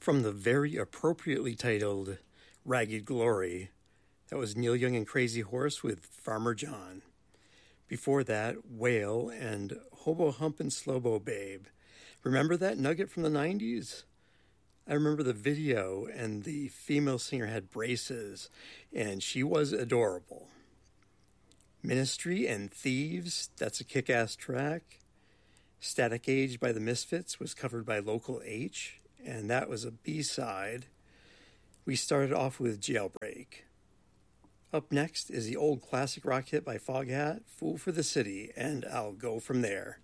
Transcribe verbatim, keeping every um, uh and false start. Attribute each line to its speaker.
Speaker 1: From the very appropriately titled Ragged Glory, that was Neil Young and Crazy Horse with Farmer John. Before that, Whale and Hobo Humpin' Slowbo Babe. Remember that nugget from the nineties? I remember the video, and the female singer had braces, and she was adorable. Ministry and Thieves, that's a kick-ass track. Static Age by the Misfits was covered by Local H, and that was a B-side. We started off with Jailbreak. Up next is the old classic rock hit by Foghat, Fool for the City, and I'll go from there.